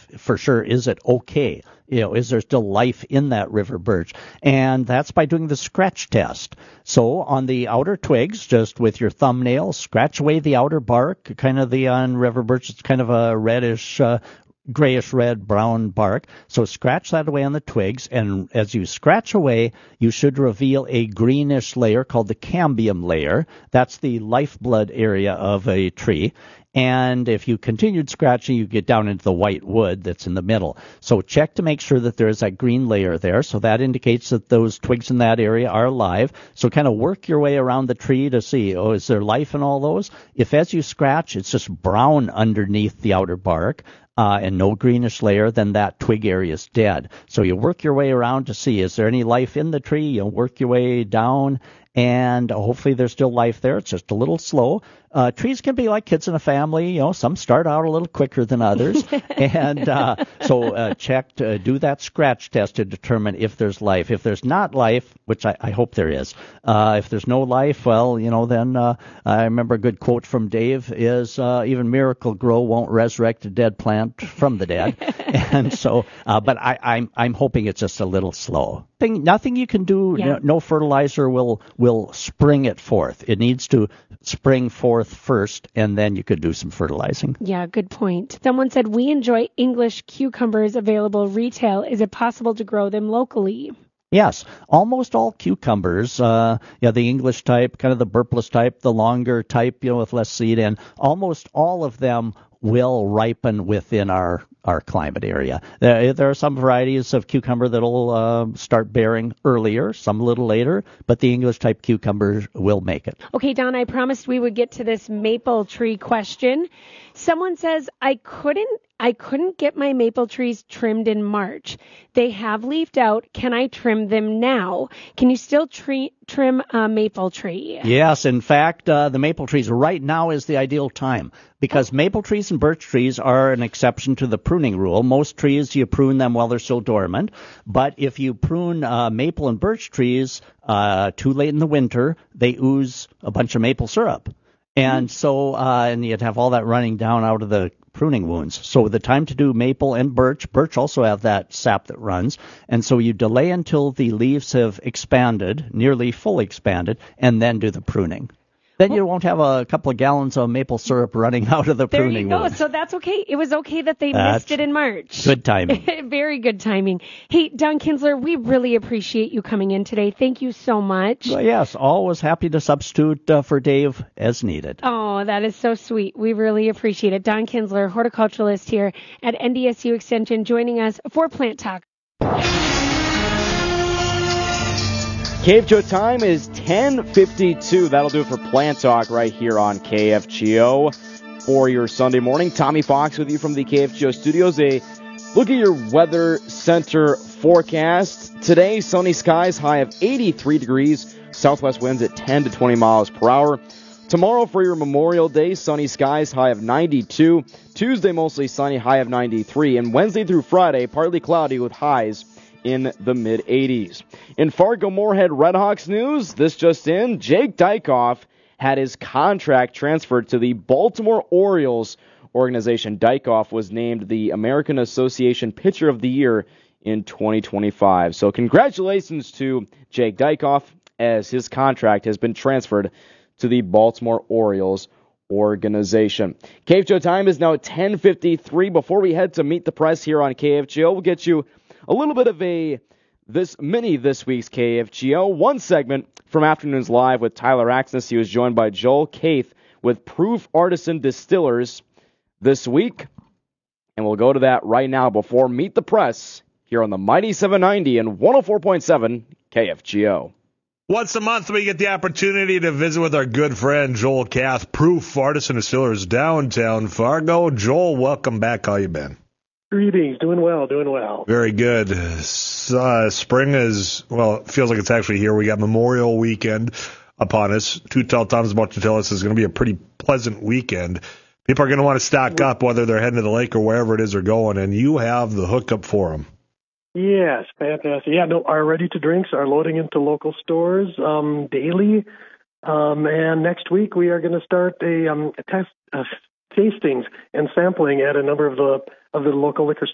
for sure, is it okay? Is there still life in that river birch? And that's by doing the scratch test. So on the outer twigs, just with your thumbnail, scratch away the outer bark. Kind of on river birch, it's kind of a reddish, grayish red brown bark. So scratch that away on the twigs, and as you scratch away, you should reveal a greenish layer called the cambium layer. That's the lifeblood area of a tree. And if you continued scratching, you get down into the white wood that's in the middle. So check to make sure that there's that green layer there. So that indicates that those twigs in that area are alive. So kind of work your way around the tree to see, is there life in all those? If as you scratch, it's just brown underneath the outer bark, and no greenish layer, then that twig area is dead. So you work your way around to see, is there any life in the tree? You'll work your way down, and hopefully there's still life there. It's just a little slow. Trees can be like kids in a family. Some start out a little quicker than others. And so do that scratch test to determine if there's life. If there's not life, which I hope there is, if there's no life, well, then I remember a good quote from Dave is, even Miracle-Gro won't resurrect a dead plant from the dead. And so, but I'm hoping it's just a little slow. Nothing you can do. Yeah. No fertilizer will spring it forth. It needs to spring forth first, and then you could do some fertilizing. Yeah, good point. Someone said, we enjoy English cucumbers available retail. Is it possible to grow them locally? Yes, almost all cucumbers, the English type, kind of the burpless type, the longer type, with less seed, and almost all of them will ripen within our climate area. There are some varieties of cucumber that'll start bearing earlier, some a little later, but the English type cucumber will make it. Okay, Don, I promised we would get to this maple tree question. Someone says, I couldn't get my maple trees trimmed in March. They have leafed out. Can I trim them now? Can you still trim a maple tree? Yes, in fact, the maple trees right now is the ideal time because maple trees and birch trees are an exception to the pruning rule. Most trees, you prune them while they're still dormant. But if you prune maple and birch trees too late in the winter, they ooze a bunch of maple syrup. And so, and you'd have all that running down out of the pruning wounds. So the time to do maple and birch also have that sap that runs. And so you delay until the leaves have expanded, nearly fully expanded, and then do the pruning. Then you won't have a couple of gallons of maple syrup running out of the pruning There you go. wound. So that's okay. It was okay that they missed it in March. Good timing. Very good timing. Hey, Don Kinsler, we really appreciate you coming in today. Thank you so much. Well, yes, always happy to substitute for Dave as needed. Oh, that is so sweet. We really appreciate it. Don Kinsler, horticulturalist here at NDSU Extension, joining us for Plant Talk. Cave Joe time is 10:52. That'll do it for Plant Talk right here on KFGO for your Sunday morning. Tommy Fox with you from the KFGO studios. A look at your weather center forecast. Today, sunny skies, high of 83 degrees. Southwest winds at 10 to 20 miles per hour. Tomorrow for your Memorial Day, sunny skies, high of 92. Tuesday, mostly sunny, high of 93. And Wednesday through Friday, partly cloudy with highs in the mid-80s. In Fargo-Moorhead Redhawks news, this just in, Jake Dykoff had his contract transferred to the Baltimore Orioles organization. Dykoff was named the American Association Pitcher of the Year in 2025. So congratulations to Jake Dykoff as his contract has been transferred to the Baltimore Orioles organization. KFGO time is now 10:53. Before we head to Meet the Press here on KFGO, we'll get you a little bit of this week's KFGO. One segment from Afternoons Live with Tyler Axness. He was joined by Joel Kaith with Proof Artisan Distillers this week. And we'll go to that right now before Meet the Press here on the Mighty 790 and 104.7 KFGO. Once a month, we get the opportunity to visit with our good friend Joel Kath, Proof Artisan Distillers, downtown Fargo. Joel, welcome back. How you been? Greetings. Doing well. Very good. Spring is, well, it feels like it's actually here. We got Memorial Weekend upon us. Tom's about to tell us it's going to be a pretty pleasant weekend. People are going to want to stock up, whether they're heading to the lake or wherever it is they're going, and you have the hookup for them. Yes, fantastic. Yeah, our ready-to-drinks are loading into local stores daily. And next week we are going to start a test tastings and sampling at a number of the local liquor